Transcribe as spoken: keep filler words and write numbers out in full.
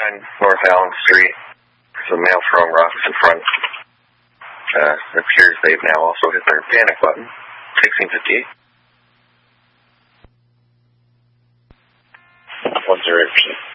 North Allen Street. There's a mail throwing rocks in front. Uh, it appears they've now also hit their panic button. sixteen fifty-eight. one zero eight percent.